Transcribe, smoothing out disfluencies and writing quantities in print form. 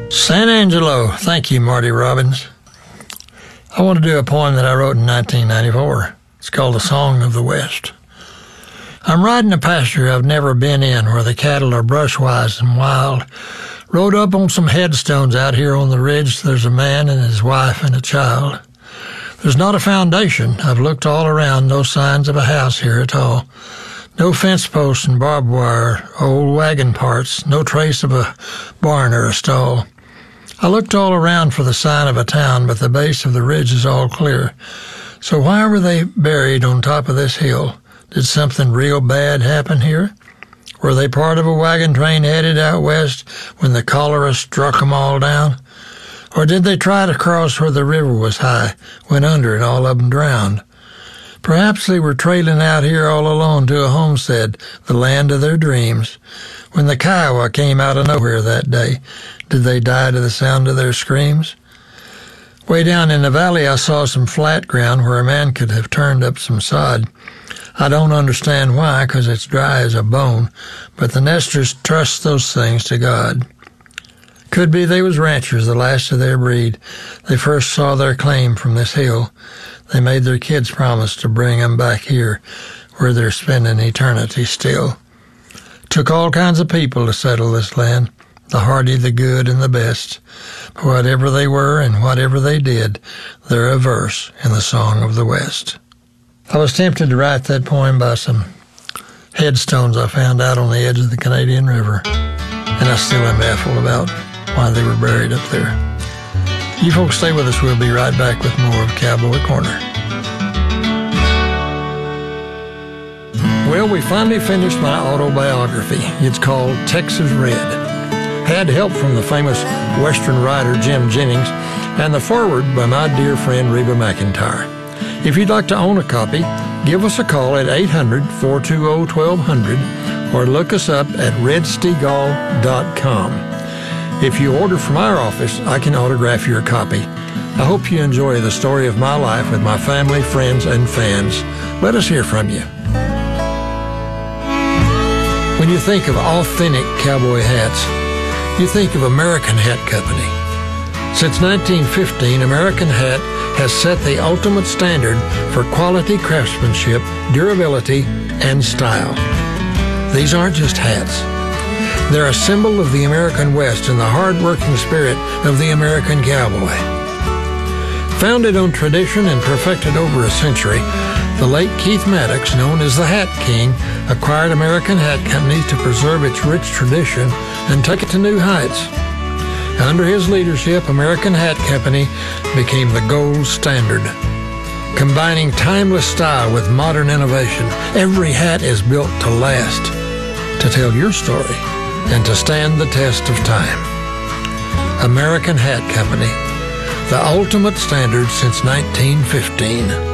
San Angelo. Thank you, Marty Robbins. I want to do a poem that I wrote in 1994. It's called The Song of the West. I'm riding a pasture I've never been in, where the cattle are brush-wise and wild. Rode up on some headstones out here on the ridge. There's a man and his wife and a child. There's not a foundation. I've looked all around, no signs of a house here at all. No fence posts and barbed wire, old wagon parts, no trace of a barn or a stall. I looked all around for the sign of a town, but the base of the ridge is all clear. So why were they buried on top of this hill? Did something real bad happen here? Were they part of a wagon train headed out west when the cholera struck 'em all down? Or did they try to cross where the river was high, went under and all of 'em drowned? Perhaps they were trailing out here all alone to a homestead, the land of their dreams. When the Kiowa came out of nowhere that day, did they die to the sound of their screams? Way down in the valley I saw some flat ground where a man could have turned up some sod. I don't understand why, 'cause it's dry as a bone, but the nesters trust those things to God. Could be they was ranchers, the last of their breed. They first saw their claim from this hill. They made their kids promise to bring 'em back here, where they're spending eternity still. Took all kinds of people to settle this land, the hardy, the good, and the best. But whatever they were and whatever they did, they're a verse in the Song of the West. I was tempted to write that poem by some headstones I found out on the edge of the Canadian River, and I still am baffled about why they were buried up there. You folks stay with us. We'll be right back with more of Cowboy Corner. Well, we finally finished my autobiography. It's called Texas Red. Had help from the famous Western writer Jim Jennings and the foreword by my dear friend Reba McEntire. If you'd like to own a copy, give us a call at 800-420-1200 or look us up at redstegall.com. If you order from our office, I can autograph your copy. I hope you enjoy the story of my life with my family, friends, and fans. Let us hear from you. When you think of authentic cowboy hats, you think of American Hat Company. Since 1915, American Hat has set the ultimate standard for quality craftsmanship, durability, and style. These aren't just hats. They're a symbol of the American West and the hard-working spirit of the American cowboy. Founded on tradition and perfected over a century, the late Keith Maddox, known as the Hat King, acquired American Hat Company to preserve its rich tradition and take it to new heights. Under his leadership, American Hat Company became the gold standard. Combining timeless style with modern innovation, every hat is built to last, to tell your story, and to stand the test of time. American Hat Company, the ultimate standard since 1915.